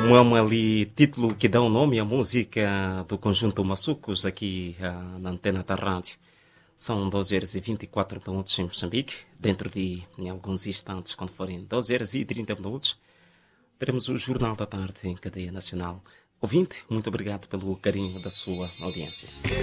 Um ali título que dá o nome à música do conjunto Maçucos aqui na antena da rádio. São 12 horas e 24 minutos em Moçambique. Dentro de em alguns instantes, quando forem 12 horas e 30 minutos, teremos o Jornal da Tarde em cadeia nacional. Ouvinte, muito obrigado pelo carinho da sua audiência.